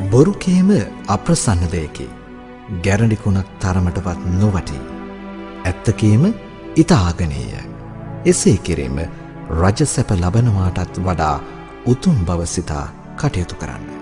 බොරුකේම අප්‍රසන්න දෙයකි. ගැරඬිකුණක් තරමටවත් නොවටී. ඇත්තකේම ඉතාගනීය. එසේ කිරීම රජසැප ලබනවාටත් වඩා උතුම් බව සිතා කටයුතු කරන්න.